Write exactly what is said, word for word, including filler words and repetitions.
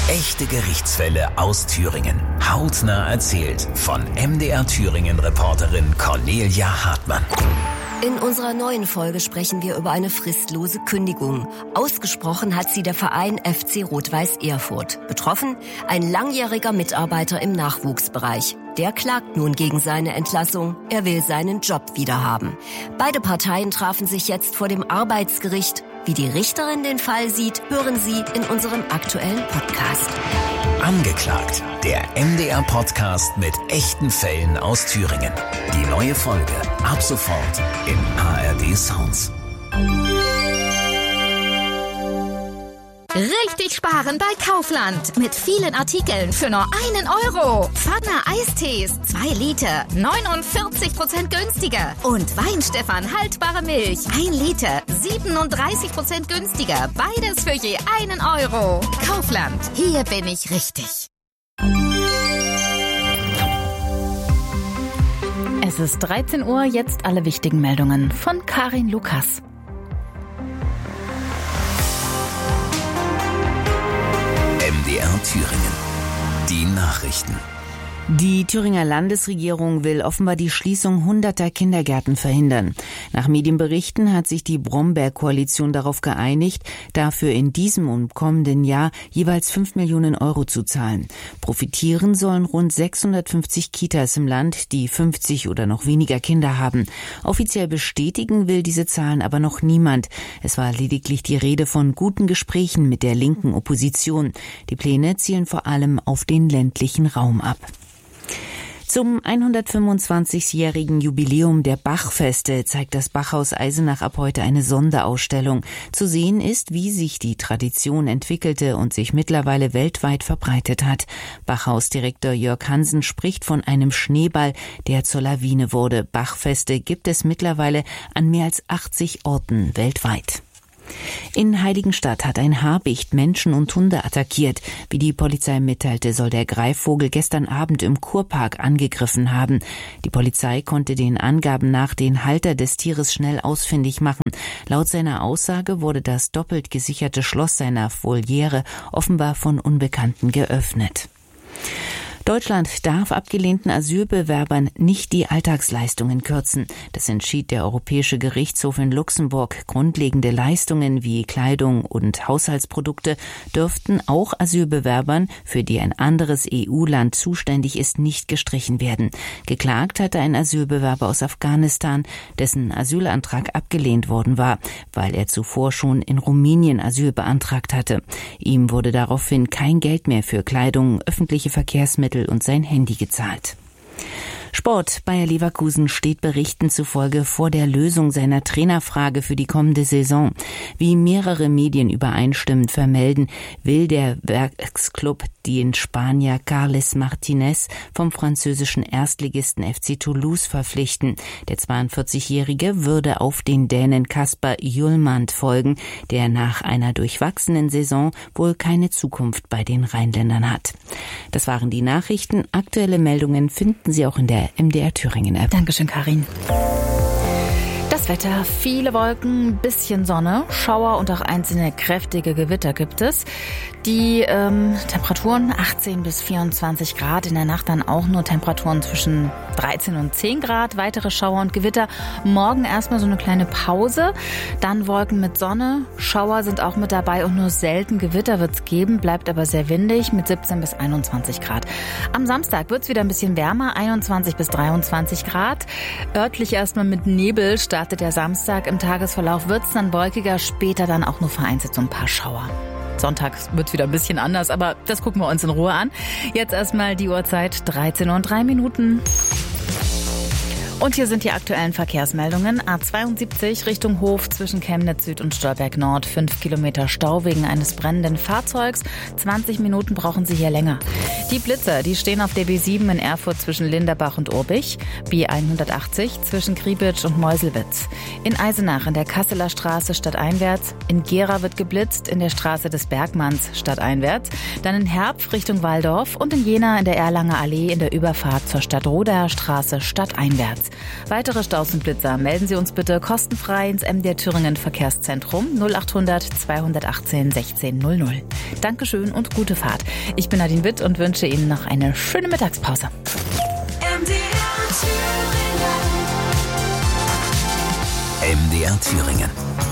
Echte Gerichtsfälle aus Thüringen. Hautnah erzählt von M D R Thüringen-Reporterin Cornelia Hartmann. In unserer neuen Folge sprechen wir über eine fristlose Kündigung. Ausgesprochen hat sie der Verein F C Rot-Weiß Erfurt. Betroffen ein langjähriger Mitarbeiter im Nachwuchsbereich. Der klagt nun gegen seine Entlassung. Er will seinen Job wiederhaben. Beide Parteien trafen sich jetzt vor dem Arbeitsgericht. Wie die Richterin den Fall sieht, hören Sie in unserem aktuellen Podcast. Angeklagt, der M D R-Podcast mit echten Fällen aus Thüringen. Die neue Folge ab sofort im A R D Sounds. Richtig sparen bei Kaufland. Mit vielen Artikeln für nur einen Euro. Pfanne Eistees, zwei Liter, neunundvierzig Prozent günstiger. Und Weinstefan haltbare Milch, ein Liter, siebenunddreißig Prozent günstiger. Beides für je einen Euro. Kaufland, hier bin ich richtig. Es ist dreizehn Uhr, jetzt alle wichtigen Meldungen von Karin Lukas. M D R Thüringen. Die Nachrichten. Die Thüringer Landesregierung will offenbar die Schließung hunderter Kindergärten verhindern. Nach Medienberichten hat sich die Bromberg-Koalition darauf geeinigt, dafür in diesem und kommenden Jahr jeweils fünf Millionen Euro zu zahlen. Profitieren sollen rund sechshundertfünfzig Kitas im Land, die fünfzig oder noch weniger Kinder haben. Offiziell bestätigen will diese Zahlen aber noch niemand. Es war lediglich die Rede von guten Gesprächen mit der linken Opposition. Die Pläne zielen vor allem auf den ländlichen Raum ab. Zum hundertfünfundzwanzigjährigen Jubiläum der Bachfeste zeigt das Bachhaus Eisenach ab heute eine Sonderausstellung. Zu sehen ist, wie sich die Tradition entwickelte und sich mittlerweile weltweit verbreitet hat. Bachhausdirektor Jörg Hansen spricht von einem Schneeball, der zur Lawine wurde. Bachfeste gibt es mittlerweile an mehr als achtzig Orten weltweit. In Heiligenstadt hat ein Habicht Menschen und Hunde attackiert. Wie die Polizei mitteilte, soll der Greifvogel gestern Abend im Kurpark angegriffen haben. Die Polizei konnte den Angaben nach den Halter des Tieres schnell ausfindig machen. Laut seiner Aussage wurde das doppelt gesicherte Schloss seiner Voliere offenbar von Unbekannten geöffnet. Deutschland darf abgelehnten Asylbewerbern nicht die Alltagsleistungen kürzen. Das entschied der Europäische Gerichtshof in Luxemburg. Grundlegende Leistungen wie Kleidung und Haushaltsprodukte dürften auch Asylbewerbern, für die ein anderes E U-Land zuständig ist, nicht gestrichen werden. Geklagt hatte ein Asylbewerber aus Afghanistan, dessen Asylantrag abgelehnt worden war, weil er zuvor schon in Rumänien Asyl beantragt hatte. Ihm wurde daraufhin kein Geld mehr für Kleidung, öffentliche Verkehrsmittel und sein Handy gezahlt. Sport. Bayer Leverkusen steht Berichten zufolge vor der Lösung seiner Trainerfrage für die kommende Saison. Wie mehrere Medien übereinstimmend vermelden, will der Werksclub den Spanier Carles Martinez vom französischen Erstligisten F C Toulouse verpflichten. Der zweiundvierzigjährige würde auf den Dänen Kasper Hjulmand folgen, der nach einer durchwachsenen Saison wohl keine Zukunft bei den Rheinländern hat. Das waren die Nachrichten. Aktuelle Meldungen finden Sie auch in der M D R Thüringen App. Dankeschön, Karin. Das Wetter, viele Wolken, bisschen Sonne, Schauer und auch einzelne kräftige Gewitter gibt es. Die ähm, Temperaturen achtzehn bis vierundzwanzig Grad, in der Nacht dann auch nur Temperaturen zwischen dreizehn und zehn Grad, weitere Schauer und Gewitter. Morgen erstmal so eine kleine Pause, dann Wolken mit Sonne, Schauer sind auch mit dabei und nur selten Gewitter wird es geben, bleibt aber sehr windig mit siebzehn bis einundzwanzig Grad. Am Samstag wird es wieder ein bisschen wärmer, einundzwanzig bis dreiundzwanzig Grad. Örtlich erstmal mit Nebel startet der Samstag, im Tagesverlauf wird es dann wolkiger, später dann auch nur vereinzelt so ein paar Schauer. Sonntag wird es wieder ein bisschen anders, aber das gucken wir uns in Ruhe an. Jetzt erstmal die Uhrzeit dreizehn Uhr und drei Minuten. Und hier sind die aktuellen Verkehrsmeldungen. A zweiundsiebzig Richtung Hof zwischen Chemnitz Süd und Stolberg Nord. Fünf Kilometer Stau wegen eines brennenden Fahrzeugs. zwanzig Minuten brauchen Sie hier länger. Die Blitzer, die stehen auf der B sieben in Erfurt zwischen Linderbach und Urbich. B hundertachtzig zwischen Kriebitsch und Meuselwitz. In Eisenach in der Kasseler Straße stadteinwärts. In Gera wird geblitzt in der Straße des Bergmanns stadteinwärts. Dann in Herpf Richtung Walldorf und in Jena in der Erlanger Allee in der Überfahrt zur Stadtrodaer Straße stadteinwärts. unterwegs. Weitere Staus und Blitzer melden Sie uns bitte kostenfrei ins M D R Thüringen Verkehrszentrum null acht hundert zweihundertachtzehn sechzehn null null. Dankeschön und gute Fahrt. Ich bin Nadine Witt und wünsche Ihnen noch eine schöne Mittagspause. M D R Thüringen. M D R Thüringen.